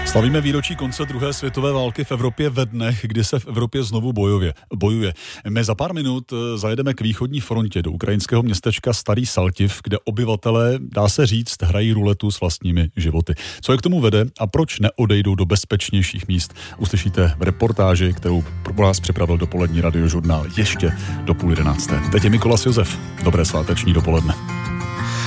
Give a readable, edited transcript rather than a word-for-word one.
Slavíme výročí konce druhé světové války v Evropě ve dnech, kdy se v Evropě znovu bojuje. My za pár minut zajedeme k východní frontě do ukrajinského městečka Starý Saltiv, kde obyvatelé, dá se říct, hrají ruletu s vlastními životy. Co je k tomu vede a proč neodejdou do bezpečnějších míst, uslyšíte v reportáži, kterou pro vás připravil dopolední radiožurnál ještě do 10:30. Teď je Mikolas Josef. Dobré sváteční dopoledne.